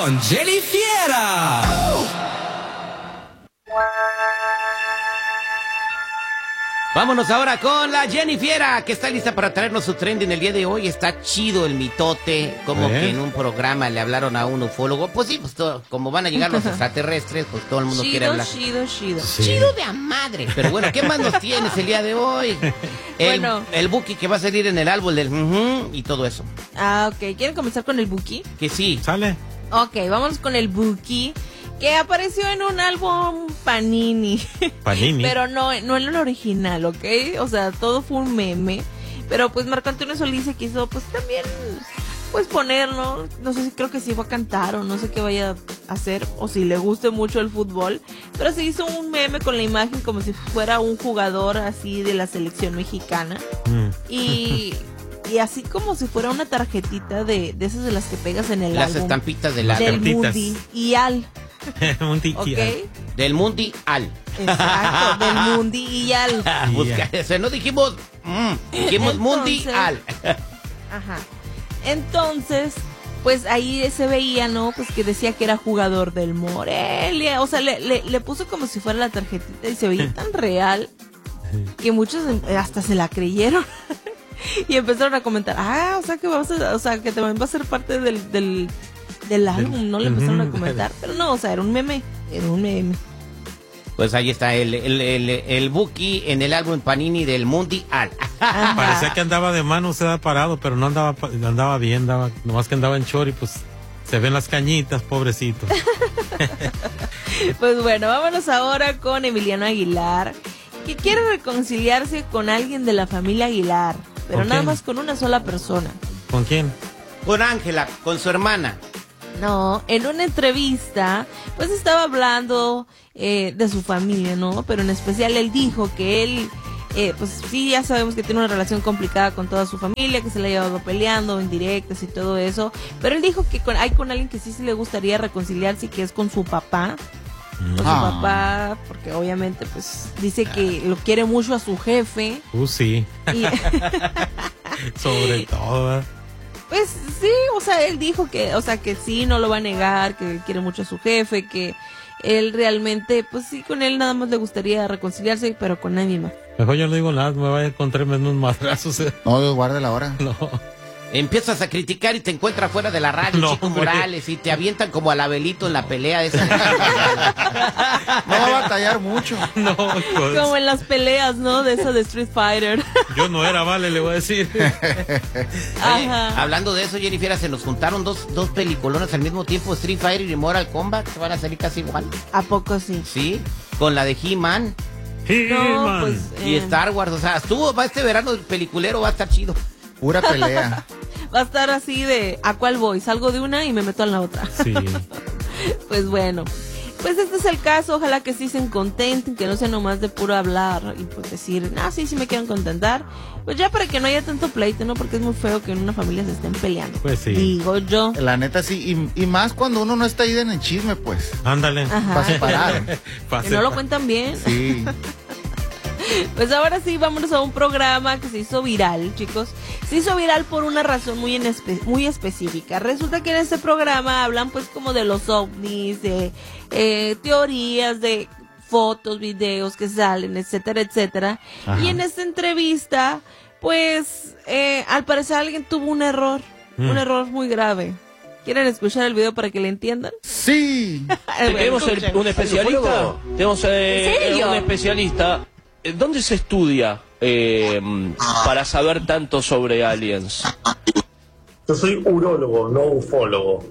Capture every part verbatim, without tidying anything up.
con Jenny Fiera. Vámonos ahora con la Jenny Fiera, que está lista para traernos su trending el día de hoy. Está chido el mitote, como ¿Eh? que en un programa le hablaron a un ufólogo. Pues sí, pues todo, como van a llegar los extraterrestres, pues todo el mundo chido, quiere hablar. Chido, chido, sí. Chido de a madre. Pero bueno, ¿qué más nos tienes el día de hoy? El, bueno. el Buki que va a salir en el álbum del uh-huh, y todo eso. Ah, ok. ¿Quieren comenzar con el Buki? Que sí. Sale. Ok, vamos con el Buki, que apareció en un álbum Panini. Panini. Pero no, no en el original, ¿ok? O sea, todo fue un meme. Pero pues Marco Antonio Solís se quiso pues también pues ponerlo. No sé si creo que sí va a cantar o no sé qué vaya a hacer. O si le guste mucho el fútbol. Pero se hizo un meme con la imagen como si fuera un jugador así de la selección mexicana. Mm. Y... Y así como si fuera una tarjetita de, de esas de las que pegas en el Las álbum. Las estampitas de la del Mundi y Al. Mundi ¿Okay? y Al. Del Mundi Al. Exacto, del Mundi y Al. Busca, yeah. No dijimos, mm, dijimos Entonces, Mundi Al. Ajá. Entonces, pues ahí se veía, ¿no? Pues que decía que era jugador del Morelia. O sea, le, le, le puso como si fuera la tarjetita y se veía tan real que muchos hasta se la creyeron. Y empezaron a comentar, ah, o sea que vamos a, o sea que también va a ser parte del, del, del álbum, ¿no? Le empezaron a comentar, pero no, o sea, era un meme, era un meme. Pues ahí está el, el, el, el Buki en el álbum Panini del Mundial. Parecía que andaba de mano, se da parado, pero no andaba, andaba bien, andaba, nomás que andaba en chori, pues se ven las cañitas, pobrecito. Pues bueno, vámonos ahora con Emiliano Aguilar, que quiere reconciliarse con alguien de la familia Aguilar. Pero nada más con una sola persona. ¿Con quién? Con Ángela, con su hermana. No, en una entrevista, pues estaba hablando eh, de su familia, ¿no? Pero en especial él dijo que él, eh, pues sí, ya sabemos que tiene una relación complicada con toda su familia, que se le ha llevado peleando, indirectas y todo eso. Pero él dijo que con, hay con alguien que sí se le gustaría reconciliarse y que es con su papá. Con su ah. papá, porque obviamente pues dice que lo quiere mucho a su jefe. Uh, sí. Y... Sobre todo. Pues sí, o sea, él dijo que, o sea, que sí, no lo va a negar, que quiere mucho a su jefe, que él realmente, pues sí, con él nada más le gustaría reconciliarse, pero con nadie más. Mejor yo no digo nada, me vaya a encontrarme en unos madrazos. No, guarde la hora. No. Empiezas a criticar y te encuentras fuera de la radio, no, Chico hombre. Morales, y te avientan como al Abelito en la pelea esa. No va a batallar mucho. No, pues. Como en las peleas, ¿no? De eso de Street Fighter. Yo no era, vale, le voy a decir. Oye, hablando de eso, Jennifer, se nos juntaron dos, dos peliculones al mismo tiempo, Street Fighter y Mortal Kombat, que van a salir casi igual. ¿A poco sí? Sí, con la de He-Man. He-Man. No, pues, eh. Y Star Wars, o sea, estuvo, va este verano el peliculero, va a estar chido. Pura pelea. Va a estar así de, ¿a cuál voy? Salgo de una y me meto en la otra. Sí. Pues bueno, pues este es el caso. Ojalá que sí se contenten, que no sea nomás de puro hablar y pues decir, ah, sí, sí me quieren contentar. Pues ya para que no haya tanto pleito, ¿no? Porque es muy feo que en una familia se estén peleando. Pues sí. Digo yo. La neta sí, y, y más cuando uno no está ahí en el chisme, pues. Ándale. Para separar. Que no lo cuentan bien. Sí. Pues ahora sí, vámonos a un programa que se hizo viral, chicos. Se hizo viral por una razón muy, en espe- muy específica. Resulta que en este programa hablan pues como de los ovnis, de eh, teorías, de fotos, videos que salen, etcétera, etcétera. Ajá. Y en esta entrevista, pues, eh, al parecer alguien tuvo un error, mm. un error muy grave. ¿Quieren escuchar el video para que le entiendan? Sí. Bueno, tenemos el, un especialista. Tenemos eh, un especialista. ¿Dónde se estudia eh, para saber tanto sobre aliens? Yo soy urólogo, no ufólogo.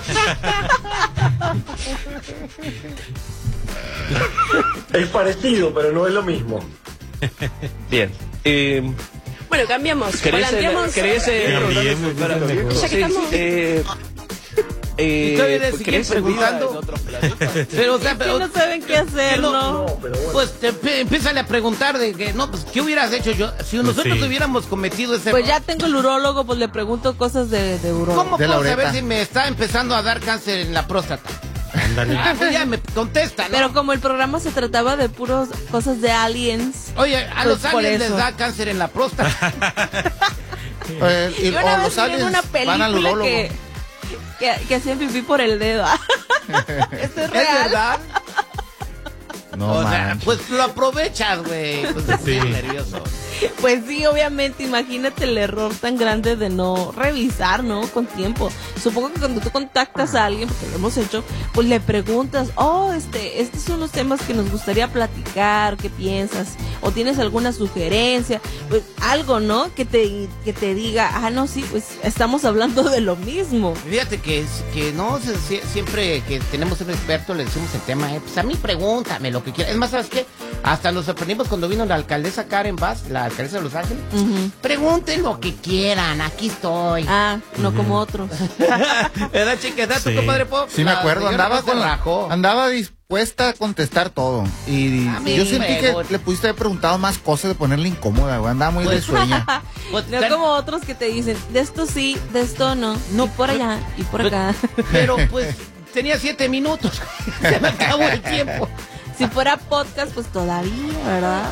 Es parecido, pero no es lo mismo. Bien. Eh, bueno, cambiamos. ¿Querés el, ¿querés el, Cambiemos, para, ya que estamos... eh, Eh, y todavía le siguen preguntando. Pero, o sea, pero, no saben qué hacer, ¿no? no, no bueno. Pues te empiezan a preguntar de que, no, pues, ¿qué hubieras hecho yo? Si nosotros sí. hubiéramos cometido ese Pues ya tengo el urólogo, pues le pregunto cosas de, de urólogo. ¿Cómo de puedo saber si me está empezando a dar cáncer en la próstata? Ah, pues ya me contesta, ¿no? Pero como el programa se trataba de puros cosas de aliens. Oye, a pues los aliens les da cáncer en la próstata. eh, y, yo una o vez los aliens una película van al urólogo. Que, que, que hacían pipí por el dedo. ¿Esto es real? ¿Es verdad? No, o sea, manches. pues lo aprovechas, güey. Pues estoy Sí. nervioso. Pues sí, obviamente, imagínate el error tan grande de no revisar, ¿no? Con tiempo. Supongo que cuando tú contactas a alguien, porque lo hemos hecho, pues le preguntas, oh, este, estos son los temas que nos gustaría platicar, ¿qué piensas? O tienes alguna sugerencia, pues algo, ¿no? Que te, que te diga, ah, no, sí, pues estamos hablando de lo mismo. Fíjate que, que no, se- sie- siempre que tenemos un experto le decimos el tema, eh, pues a mí pregúntame lo que quieras. Es más, ¿sabes qué? Hasta nos sorprendimos cuando vino la alcaldesa Karen Bass, la alcaldesa de Los Ángeles. Ujú. Pregunten lo que quieran, aquí estoy. Ah, no como otros. ¿Verdad, chica? ¿Verdad, tu Sí. compadre Pop? Sí me La acuerdo, señora andaba Bass se con la- rajó. andaba dispuesta a contestar todo. Y A mí yo sentí me que gusta. le pudiste haber preguntado más cosas de ponerle incómoda, güey. Andaba muy Pues- risueña. Pues, No tan- como otros que te dicen, de esto sí, de esto no. No, y por allá, y por pues- acá. Pero pues tenía siete minutos. Se me acabó el tiempo. Si fuera podcast, pues todavía, ¿verdad?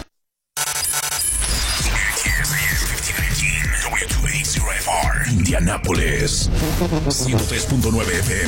W two eighty F R, Indianápolis, ciento tres punto nueve F M.